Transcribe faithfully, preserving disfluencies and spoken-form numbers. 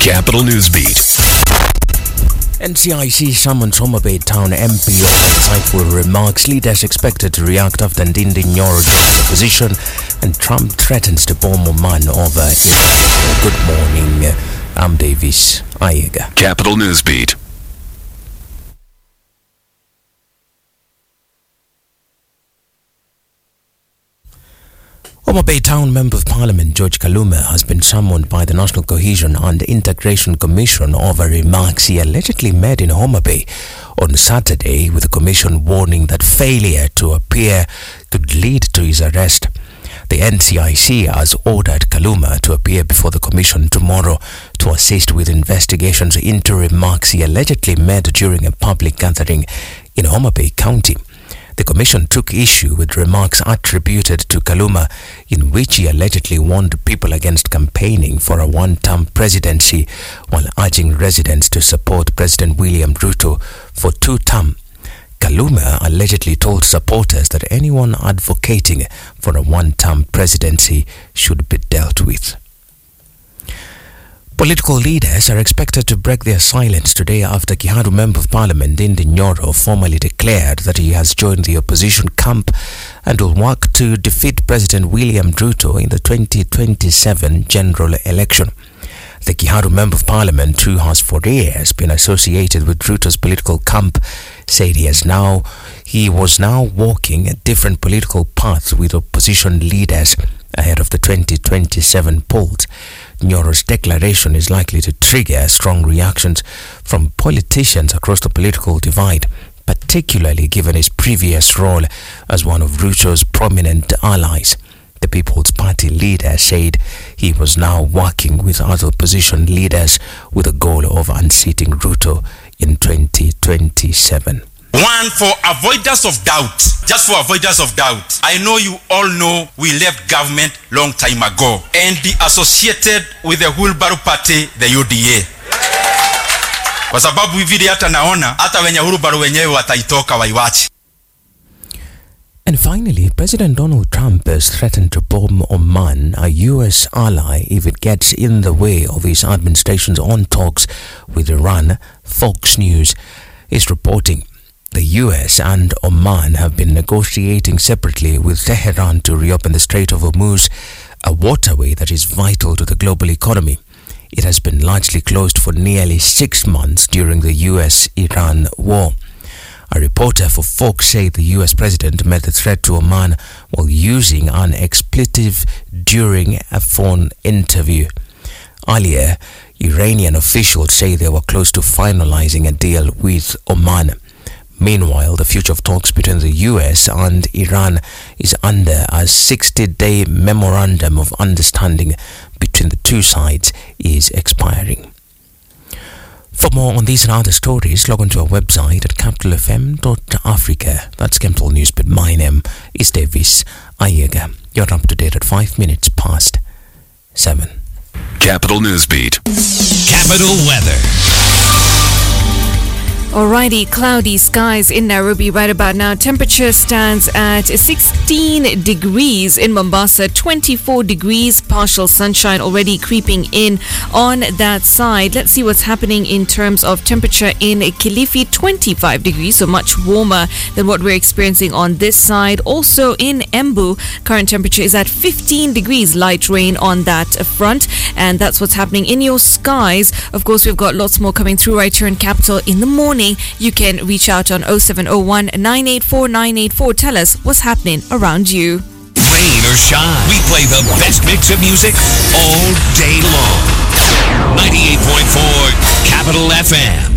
Capital Newsbeat. N C I C summons Homa Bay Town M P over insightful remarks. Leaders expected to react after Ndindi Nyoro joins opposition, and Trump threatens to bomb Oman over Iran. Good morning, I'm Davis Ayega. Capital Newsbeat. Homa Bay Town Member of Parliament George Kaluma has been summoned by the National Cohesion and Integration Commission over remarks he allegedly made in Homa Bay on Saturday, with the Commission warning that failure to appear could lead to his arrest. The N C I C has ordered Kaluma to appear before the Commission tomorrow to assist with investigations into remarks he allegedly made during a public gathering in Homa Bay County. The Commission took issue with remarks attributed to Kaluma in which he allegedly warned people against campaigning for a one-term presidency while urging residents to support President William Ruto for two-term. Kaluma allegedly told supporters that anyone advocating for a one-term presidency should be dealt with. Political leaders are expected to break their silence today after Kiharu Member of Parliament Ndindi Nyoro formally declared that he has joined the opposition camp and will work to defeat President William Ruto in the twenty twenty-seven general election. The Kiharu Member of Parliament, who has for years been associated with Ruto's political camp, said he has now he was now walking a different political path with opposition leaders ahead of the twenty twenty-seven polls. Nyoro's declaration is likely to trigger strong reactions from politicians across the political divide, particularly given his previous role as one of Ruto's prominent allies. The People's Party leader said he was now working with other opposition leaders with a goal of unseating Ruto in twenty twenty-seven. One, for avoidance of doubt, just for avoidance of doubt, I know you all know we left government long time ago and be associated with the Wheelbarrow Party, the U D A. Kwa sababu hivi hata naona hata wenye Wheelbarrow wenyewe wataitoka waiwachi. And finally, President Donald Trump has threatened to bomb Oman, a U S ally, if it gets in the way of his administration's own talks with Iran. Fox News is reporting the U S and Oman have been negotiating separately with Tehran to reopen the Strait of Hormuz, a waterway that is vital to the global economy. It has been largely closed for nearly six months during the U S Iran war. A reporter for Fox said the U S president made the threat to Oman while using an expletive during a phone interview. Earlier, Iranian officials say they were close to finalizing a deal with Oman. Meanwhile, the future of talks between the U S and Iran is under a sixty-day memorandum of understanding between the two sides is expiring. For more on these and other stories, log on to our website at capital f m dot africa. That's Capital News, but my name is Davis Ayega. You're up to date at five minutes past seven. Capital Newsbeat. Capital Weather. Alrighty, cloudy skies in Nairobi right about now. Temperature stands at sixteen degrees in Mombasa, twenty-four degrees, partial sunshine already creeping in on that side. Let's see what's happening in terms of temperature in Kilifi, twenty-five degrees, so much warmer than what we're experiencing on this side. Also in Embu, current temperature is at fifteen degrees, light rain on that front, and that's what's happening in your skies. Of course, we've got lots more coming through right here in Capital in the morning. You can reach out on oh seven oh one, nine eight four, nine eight four. Tell us what's happening around you. Rain or shine, we play the best mix of music all day long. ninety-eight point four Capital F M.